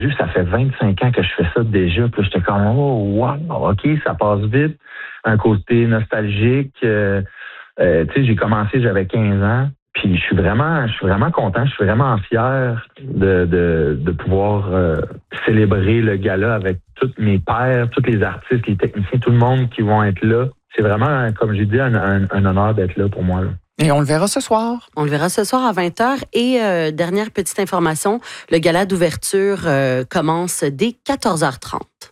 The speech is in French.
Juste, ça fait 25 ans que je fais ça déjà. Puis là, j'étais comme, oh, wow, OK, ça passe vite. Un côté nostalgique. Tu sais, j'ai commencé, j'avais 15 ans. Puis je suis vraiment content, je suis vraiment fier de pouvoir célébrer le gala avec tous mes pairs, tous les artistes, les techniciens, tout le monde qui vont être là. C'est vraiment, comme j'ai dit, un honneur d'être là pour moi, là. Et on le verra ce soir. On le verra ce soir à 20h. Et dernière petite information, le gala d'ouverture commence dès 14h30.